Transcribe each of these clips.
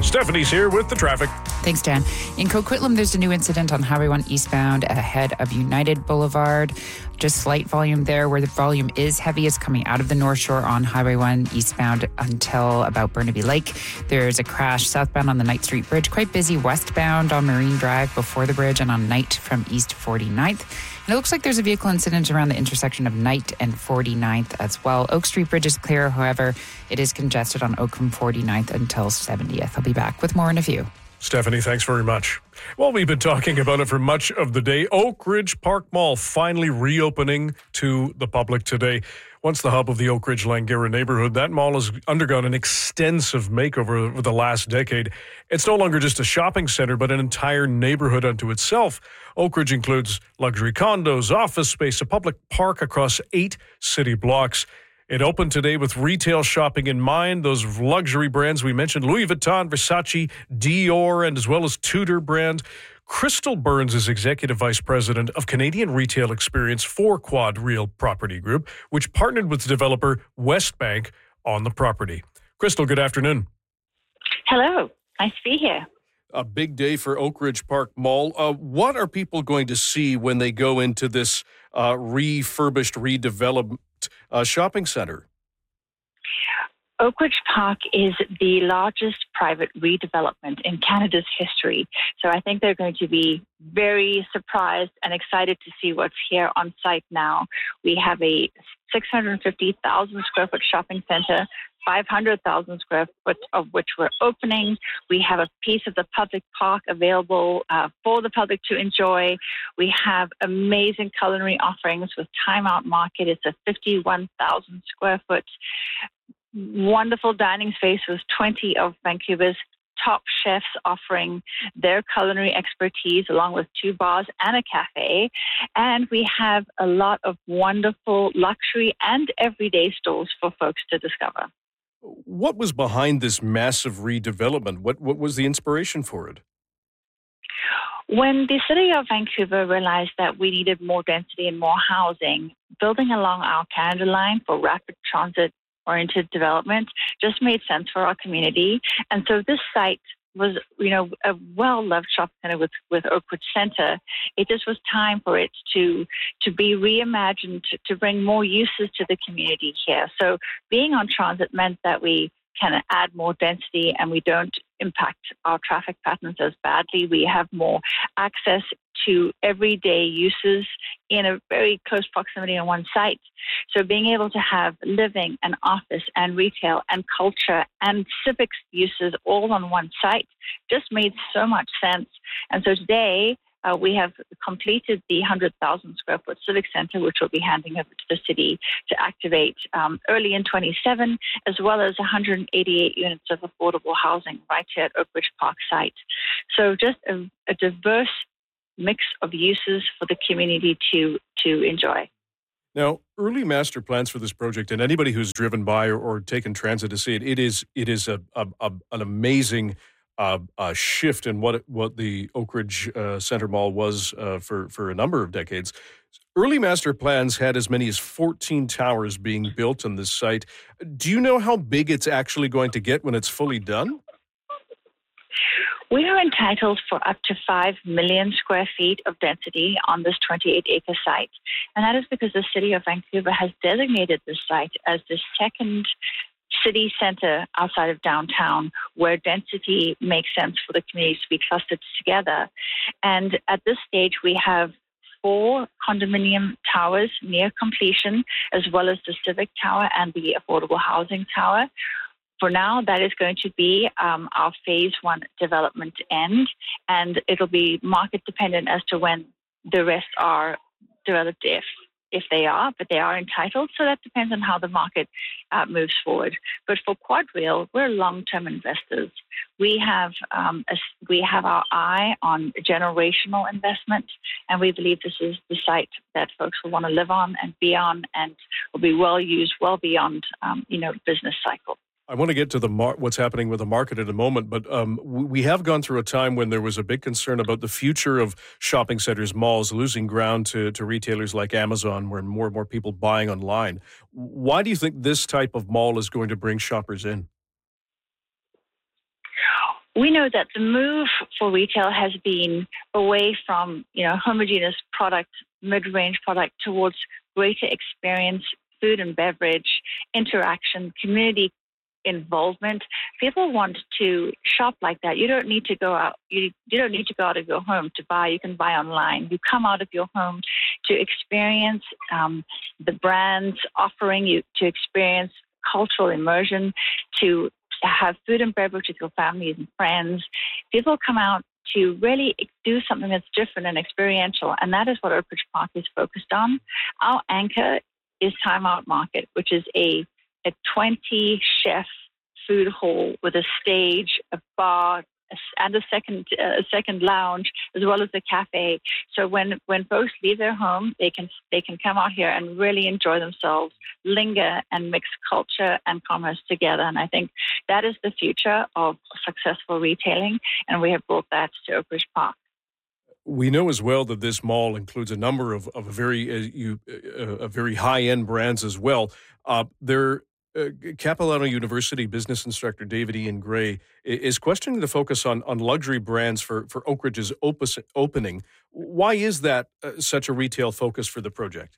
Stephanie's here with the traffic. Thanks, Dan. In Coquitlam, there's a new incident on Highway 1 eastbound ahead of United Boulevard. Just slight volume there. Where the volume is heaviest coming out of the North Shore on Highway 1 eastbound until about Burnaby Lake. There's a crash southbound on the Knight Street Bridge. Quite busy westbound on Marine Drive before the bridge and on Knight from East 49th. And it looks like there's a vehicle incident around the intersection of Knight and 49th as well. Oak Street Bridge is clear. However, it is congested on Oak from 49th until 70th. I'll be back with more in a few. Stephanie, thanks very much. Well, we've been talking about it for much of the day. Oak Ridge Park Mall finally reopening to the public today. Once the hub of the Oak Ridge Langara neighborhood, that mall has undergone an extensive makeover over the last decade. It's no longer just a shopping center, but an entire neighborhood unto itself. Oak Ridge includes luxury condos, office space, a public park across 8 city blocks. It opened today with retail shopping in mind. Those luxury brands we mentioned, Louis Vuitton, Versace, Dior, and as well as Tudor brand. Crystal Burns is Executive Vice President of Canadian Retail Experience for Quad Real Property Group, which partnered with the developer Westbank on the property. Crystal, good afternoon. Hello. Nice to be here. A big day for Oak Ridge Park Mall. What are people going to see when they go into this refurbished, redeveloped shopping center? Oak Ridge Park is the largest private redevelopment in Canada's history. So I think they're going to be very surprised and excited to see what's here on site now. We have a 650,000 square foot shopping center, 500,000 square foot of which we're opening. We have a piece of the public park available for the public to enjoy. We have amazing culinary offerings with Time Out Market. It's a 51,000 square foot wonderful dining space with 20 of Vancouver's top chefs offering their culinary expertise along with 2 bars and a cafe. And we have a lot of wonderful luxury and everyday stores for folks to discover. What was behind this massive redevelopment? What was the inspiration for it? When the city of Vancouver realized that we needed more density and more housing, building along our Canada Line for rapid transit-oriented development just made sense for our community. And so this site was, a well-loved shopping center with Oak Ridge Center. It just was time for it to be reimagined, to bring more uses to the community here. So being on transit meant that we can add more density and we don't impact our traffic patterns as badly. We have more access to everyday uses in a very close proximity on one site. So being able to have living and office and retail and culture and civics uses all on one site just made so much sense. And so today, we have completed the 100,000 square foot Civic Center, which we'll be handing over to the city to activate early in 27, as well as 188 units of affordable housing right here at Oak Ridge Park site. So just a diverse mix of uses for the community to enjoy. Now, early master plans for this project, and anybody who's driven by or taken transit to see it, it is an amazing shift in what the Oak Ridge Center Mall was for a number of decades. Early master plans had as many as 14 towers being built on this site. Do you know how big it's actually going to get when it's fully done? We are entitled for up to 5 million square feet of density on this 28-acre site. And that is because the City of Vancouver has designated this site as the second city center outside of downtown where density makes sense for the communities to be clustered together. And at this stage, we have 4 condominium towers near completion, as well as the Civic Tower and the Affordable Housing Tower. For now, that is going to be our phase 1 development end, and it'll be market dependent as to when the rest are developed, if they are, but they are entitled. So that depends on how the market moves forward. But for QuadReal, we're long-term investors. We have our eye on generational investment, and we believe this is the site that folks will want to live on and be on, and will be well used well beyond business cycle. I want to get to what's happening with the market in a moment, but we have gone through a time when there was a big concern about the future of shopping centers, malls, losing ground to retailers like Amazon, where more and more people buying online. Why do you think this type of mall is going to bring shoppers in? We know that the move for retail has been away from, homogeneous product, mid-range product towards greater experience, food and beverage, interaction, community involvement. People want to shop like that. You don't need to go out. You don't need to go out of your home to buy. You can buy online. You come out of your home to experience the brand's offering, you to experience cultural immersion, to have food and beverage with your families and friends. People come out to really do something that's different and experiential, and that is what Oakridge Park is focused on. Our anchor is Time Out Market, which is a 20-chef food hall with a stage, a bar, and a second lounge, as well as a cafe. So when folks leave their home, they can come out here and really enjoy themselves, linger, and mix culture and commerce together. And I think that is the future of successful retailing, and we have brought that to Oakridge Park. We know as well that this mall includes a number of very high-end brands as well. Capilano University business instructor David Ian Gray is questioning the focus on luxury brands for Oakridge's opening. Why is that such a retail focus for the project?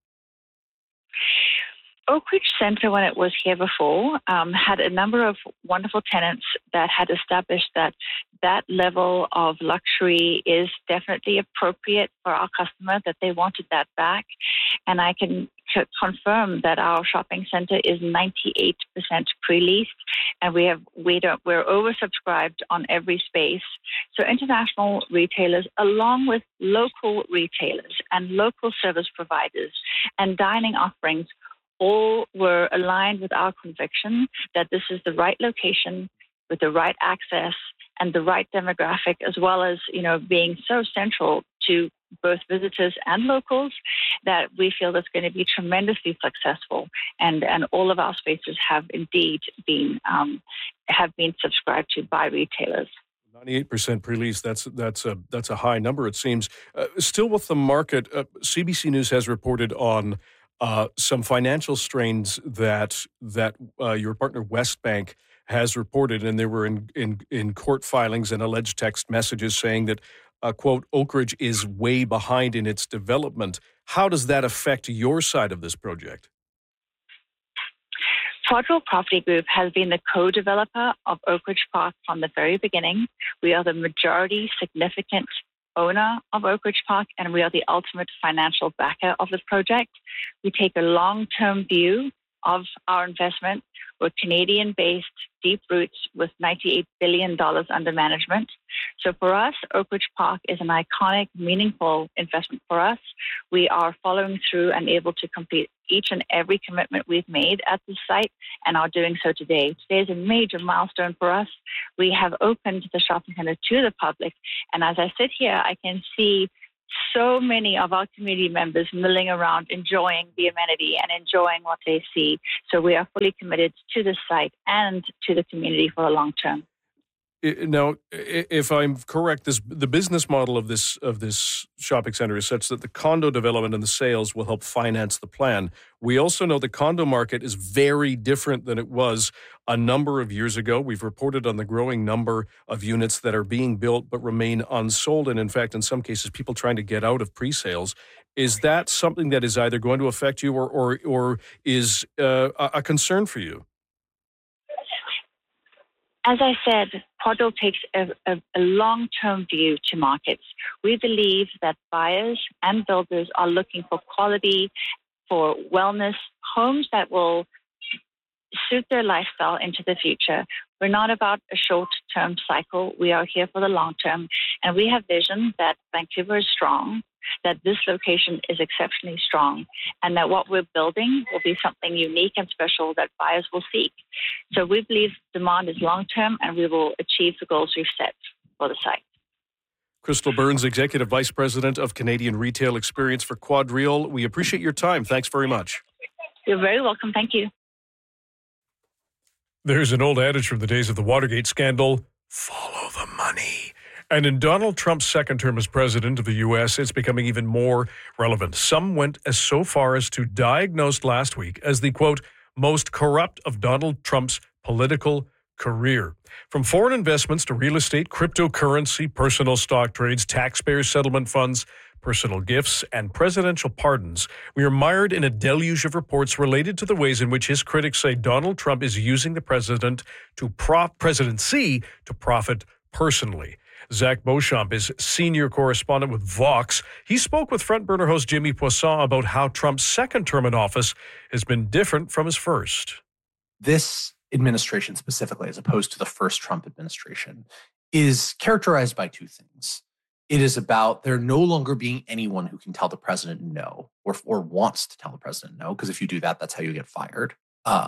Oakridge Center, when it was here before, had a number of wonderful tenants that had established that level of luxury is definitely appropriate for our customer, that they wanted that back. And I can confirm that our shopping center is 98% pre-leased, and we're oversubscribed on every space. So international retailers, along with local retailers and local service providers and dining offerings, all were aligned with our conviction that this is the right location with the right access and the right demographic, as well as, being so central to both visitors and locals, that we feel that's going to be tremendously successful. And all of our spaces have indeed been subscribed to by retailers. 98% pre-lease. That's a high number, it seems. Still with the market, CBC News has reported on some financial strains that your partner Westbank has reported, and there were in court filings and alleged text messages saying that, quote, Oakridge is way behind in its development. How does that affect your side of this project? Quadrille Property Group has been the co-developer of Oakridge Park from the very beginning. We are the majority significant owner of Oakridge Park, and we are the ultimate financial backer of the project. We take a long-term view of our investment. We're Canadian-based, deep roots with $98 billion under management. So for us, Oakridge Park is an iconic, meaningful investment for us. We are following through and able to complete each and every commitment we've made at the site, and are doing so today. Today is a major milestone for us. We have opened the shopping center to the public, and as I sit here, I can see so many of our community members milling around, enjoying the amenity and enjoying what they see. So we are fully committed to the site and to the community for the long term. Now, if I'm correct, the business model of this shopping center is such that the condo development and the sales will help finance the plan. We also know the condo market is very different than it was a number of years ago. We've reported on the growing number of units that are being built but remain unsold, and in fact, in some cases, people trying to get out of pre-sales. Is that something that is either going to affect you or is a concern for you? As I said, Quadrille takes a long-term view to markets. We believe that buyers and builders are looking for quality, for wellness, homes that will suit their lifestyle into the future. We're not about a short-term cycle. We are here for the long term. And we have vision that Vancouver is strong, that this location is exceptionally strong, and that what we're building will be something unique and special that buyers will seek. So we believe demand is long-term, and we will achieve the goals we've set for the site. Crystal Burns, Executive Vice President of Canadian Retail Experience for Quadrille. We appreciate your time. Thanks very much. You're very welcome. Thank you. There's an old adage from the days of the Watergate scandal: follow the money. And in Donald Trump's second term as president of the U.S., it's becoming even more relevant. Some went so far as to diagnose last week as the, quote, most corrupt of Donald Trump's political career. From foreign investments to real estate, cryptocurrency, personal stock trades, taxpayer settlement funds, personal gifts, and presidential pardons, we are mired in a deluge of reports related to the ways in which his critics say Donald Trump is using the presidency to profit personally. Zach Beauchamp is senior correspondent with Vox. He spoke with Front Burner host Jimmy Poisson about how Trump's second term in office has been different from his first. This administration specifically, as opposed to the first Trump administration, is characterized by two things. It is about there no longer being anyone who can tell the president no or wants to tell the president no, because if you do that, that's how you get fired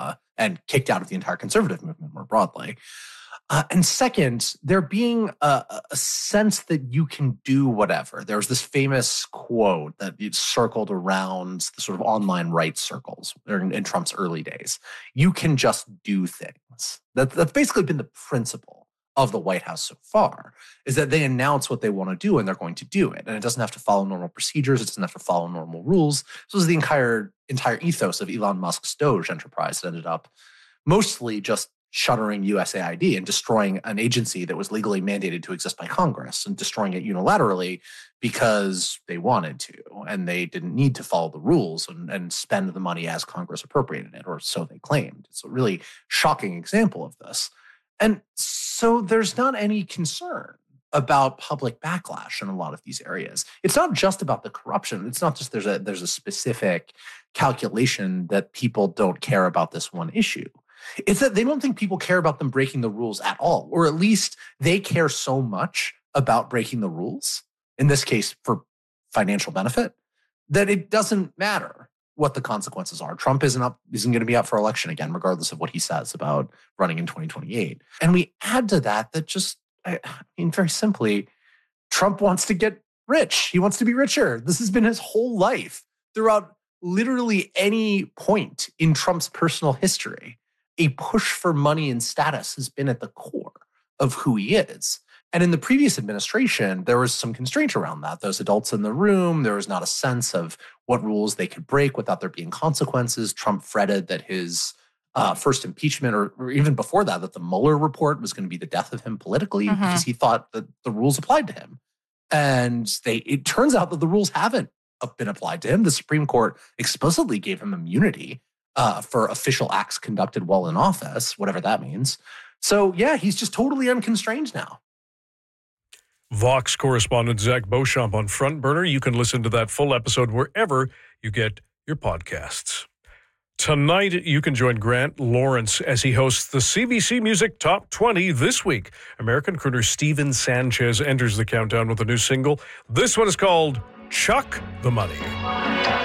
and kicked out of the entire conservative movement more broadly. And second, there being a sense that you can do whatever. There was this famous quote that circled around the sort of online rights circles in Trump's early days. You can just do things. That's basically been the principle of the White House so far, is that they announce what they want to do and they're going to do it. And it doesn't have to follow normal procedures. It doesn't have to follow normal rules. This was the entire ethos of Elon Musk's Doge enterprise that ended up mostly just shuttering USAID and destroying an agency that was legally mandated to exist by Congress and destroying it unilaterally because they wanted to and they didn't need to follow the rules and spend the money as Congress appropriated it, or so they claimed. It's a really shocking example of this. And so there's not any concern about public backlash in a lot of these areas. It's not just about the corruption. It's not just there's a specific calculation that people don't care about this one issue. It's that they don't think people care about them breaking the rules at all, or at least they care so much about breaking the rules, in this case for financial benefit, that it doesn't matter what the consequences are. Trump isn't going to be up for election again, regardless of what he says about running in 2028. And we add to that just, very simply, Trump wants to get rich. He wants to be richer. This has been his whole life. Throughout literally any point in Trump's personal history, a push for money and status has been at the core of who he is. And in the previous administration, there was some constraint around that. Those adults in the room, there was not a sense of what rules they could break without there being consequences. Trump fretted that his first impeachment, or even before that the Mueller report was going to be the death of him politically because he thought that the rules applied to him. And it turns out that the rules haven't been applied to him. The Supreme Court explicitly gave him immunity for official acts conducted while in office, whatever that means. So, yeah, he's just totally unconstrained now. Vox correspondent Zach Beauchamp on Front Burner. You can listen to that full episode wherever you get your podcasts. Tonight, you can join Grant Lawrence as he hosts the CBC Music Top 20 this week. American crooner Steven Sanchez enters the countdown with a new single. This one is called Chuck the Money.